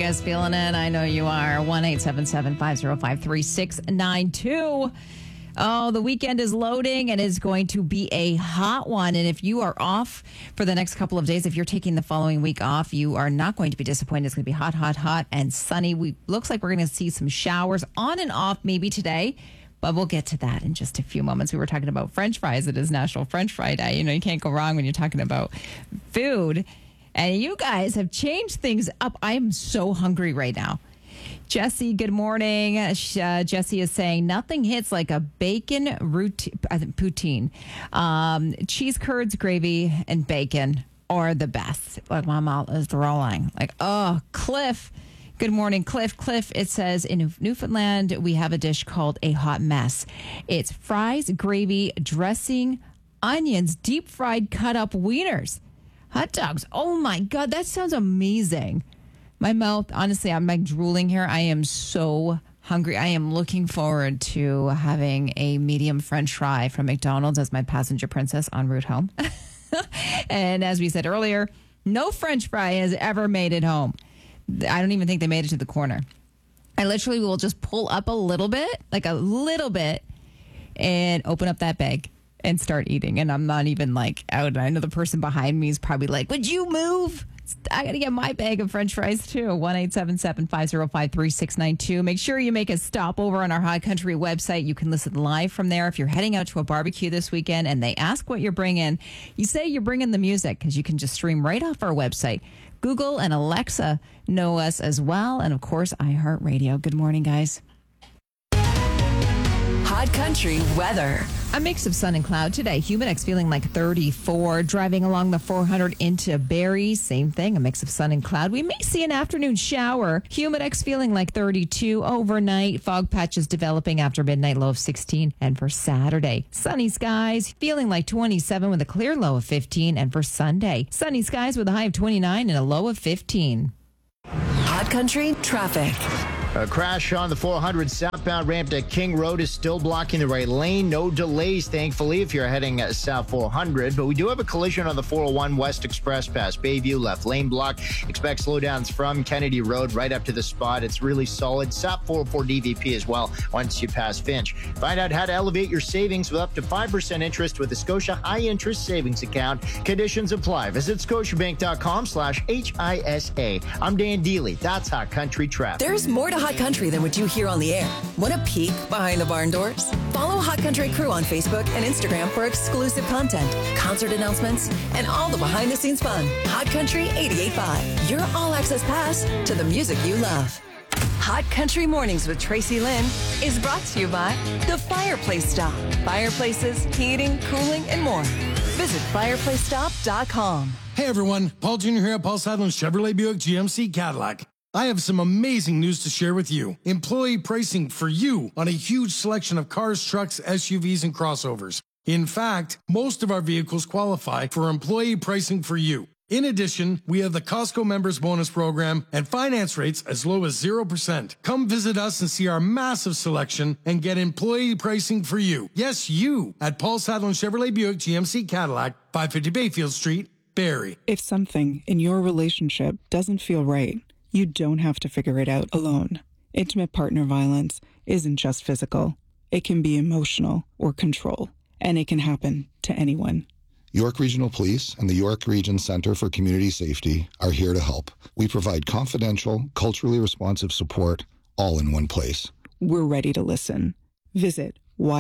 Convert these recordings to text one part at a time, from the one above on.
Vegas. Feeling it? I know you are. 1-877-505-3692. Oh, the weekend is loading and is going to be a hot one. And if you are off for the next couple of days, if you're taking the following week off, you are not going to be disappointed. It's going to be hot, hot, hot and sunny. Looks like we're going to see some showers on and off maybe today. But we'll get to that in just a few moments. We were talking about French fries. It is National French Fry Day. You know, you can't go wrong when you're talking about food. And you guys have changed things up. I am so hungry right now. Jesse, good morning. Jesse is saying nothing hits like a bacon poutine. Cheese curds, gravy, and bacon are the best. Like my mouth is rolling. Like, oh, Cliff. Good morning, Cliff. Cliff, it says in Newfoundland, we have a dish called a hot mess. It's fries, gravy, dressing, onions, deep fried cut up wieners, hot dogs. Oh my God, that sounds amazing. My mouth, honestly, I'm like drooling here. I am so hungry. I am looking forward to having a medium French fry from McDonald's as my passenger princess en route home. And as we said earlier, no French fry has ever made it home. I don't even think they made it to the corner. I literally will just pull up a little bit, and open up that bag and start eating. And I'm not even like out. I know the person behind me is probably like, would you move? I got to get my bag of French fries too. 1-877-505-3692. Make sure you make a stop over on our Hot Country website. You can listen live from there. If you're heading out to a barbecue this weekend and they ask what you're bringing, you say you're bringing the music because you can just stream right off our website. Google and Alexa know us as well. And of course, iHeartRadio. Good morning, guys. Hot Country weather. A mix of sun and cloud today. Humidex feeling like 34. Driving along the 400 into Barrie. Same thing, a mix of sun and cloud. We may see an afternoon shower. Humidex feeling like 32 overnight. Fog patches developing after midnight, low of 16. And for Saturday, sunny skies feeling like 27 with a clear low of 15. And for Sunday, sunny skies with a high of 29 and a low of 15. Hot Country traffic. A crash on the 400 southbound ramp to King Road is still blocking the right lane. No delays, thankfully, if you're heading south 400. But we do have a collision on the 401 West Express past Bayview. Left lane block. Expect slowdowns from Kennedy Road right up to the spot. It's really solid. SAP 404 DVP as well once you pass Finch. Find out how to elevate your savings with up to 5% interest with the Scotia High Interest Savings Account. Conditions apply. Visit scotiabank.com/HISA. I'm Dan Dealey. That's Hot Country Traffic. There's more to Hot Country than what you hear on the air. Want a peek behind the barn doors? Follow Hot Country Crew on Facebook and Instagram for exclusive content, concert announcements, and all the behind-the-scenes fun. Hot Country 88.5, your all-access pass to the music you love. Hot Country Mornings with Tracy Lynn is brought to you by The Fireplace Stop. Fireplaces, heating, cooling, and more. Visit fireplacestop.com. Hey everyone, Paul Jr. here at Paul Sadlin Chevrolet Buick GMC Cadillac. I have some amazing news to share with you. Employee pricing for you on a huge selection of cars, trucks, SUVs, and crossovers. In fact, most of our vehicles qualify for employee pricing for you. In addition, we have the Costco Members Bonus Program and finance rates as low as 0%. Come visit us and see our massive selection and get employee pricing for you. Yes, you at Paul Sadlin Chevrolet Buick GMC Cadillac, 550 Bayfield Street, Barrie. If something in your relationship doesn't feel right, you don't have to figure it out alone. Intimate partner violence isn't just physical. It can be emotional or control, and it can happen to anyone. York Regional Police and the York Region Center for Community Safety are here to help. We provide confidential, culturally responsive support all in one place. We're ready to listen. Visit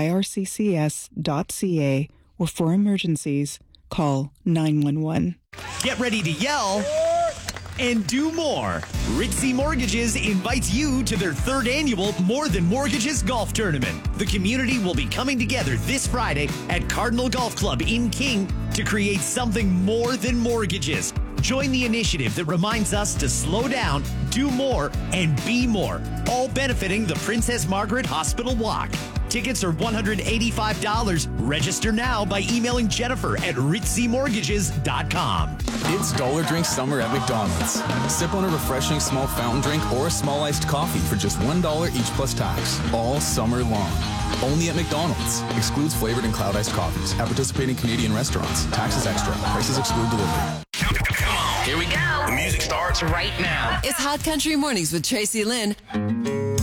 yrccs.ca or for emergencies, call 911. Get ready to yell and do more. Ritzy Mortgages invites you to their third annual More Than Mortgages Golf Tournament. The community will be coming together this Friday at Cardinal Golf Club in King to create something more than mortgages. Join the initiative that reminds us to slow down, do more, and be more, all benefiting the Princess Margaret Hospital Walk. Tickets are $185. Register now by emailing Jennifer at ritzymortgages.com. It's Dollar Drink Summer at McDonald's. Sip on a refreshing small fountain drink or a small iced coffee for just $1 each plus tax, all summer long. Only at McDonald's. Excludes flavored and cloud iced coffees at participating Canadian restaurants. Taxes extra. Prices exclude delivery. Come on. Here we go. The music starts starts right now. It's Hot Country Mornings with Tracy Lynn.